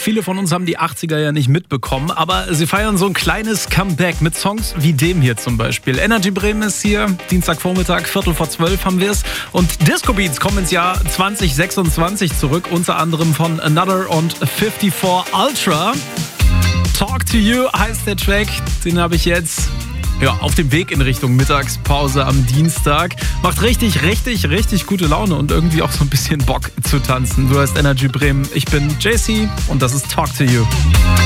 Viele von uns haben die 80er ja nicht mitbekommen, aber sie feiern so ein kleines Comeback mit Songs wie dem hier zum Beispiel. Energy Bremen ist hier, Dienstagvormittag, 11:45 haben wir es. Und Disco Beats kommen ins Jahr 2026 zurück, unter anderem von Another und 54 Ultra. Talk to You heißt der Track, den habe ich jetzt auf dem Weg in Richtung Mittagspause am Dienstag. Macht richtig gute Laune und irgendwie auch so ein bisschen Bock zu tanzen. Du hörst Energy Bremen, ich bin JC und das ist Talk to You.